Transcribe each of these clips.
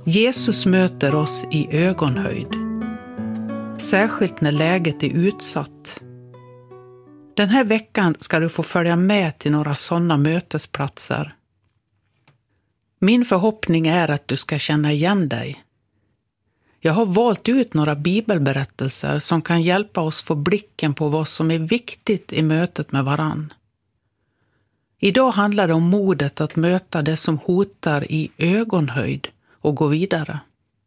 Jesus möter oss i ögonhöjd. Särskilt när läget är utsatt. Den här veckan ska du få följa med till några sådana mötesplatser. Min förhoppning är att du ska känna igen dig. Jag har valt ut några bibelberättelser som kan hjälpa oss få blicken på vad som är viktigt i mötet med varann. Idag handlar det om modet att möta det som hotar i ögonhöjd och gå vidare.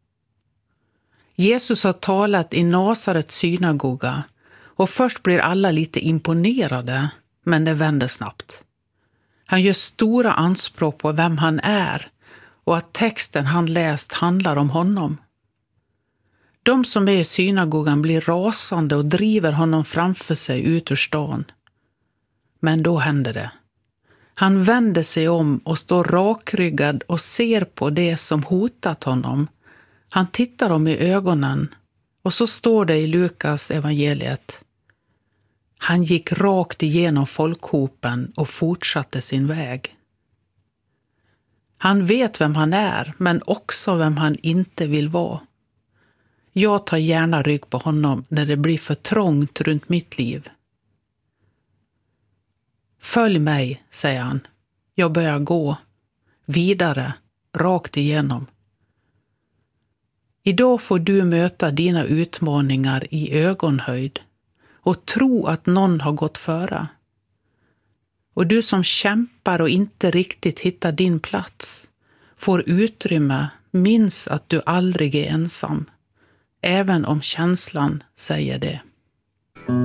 Jesus har talat i Nasarets synagoga och först blir alla lite imponerade, men det vänder snabbt. Han gör stora anspråk på vem han är och att texten han läst handlar om honom. De som är i synagogan blir rasande och driver honom framför sig ut ur stan. Men då händer det. Han vänder sig om och står rakryggad och ser på det som hotat honom. Han tittar dem i ögonen och så står det i Lukas evangeliet. Han gick rakt igenom folkhopen och fortsatte sin väg. Han vet vem han är, men också vem han inte vill vara. Jag tar gärna rygg på honom när det blir för trångt runt mitt liv. Följ mig, säger han. Jag börjar gå. Vidare, rakt igenom. Idag får du möta dina utmaningar i ögonhöjd och tro att någon har gått före. Och du som kämpar och inte riktigt hittar din plats får utrymme, minns att du aldrig är ensam, även om känslan säger det.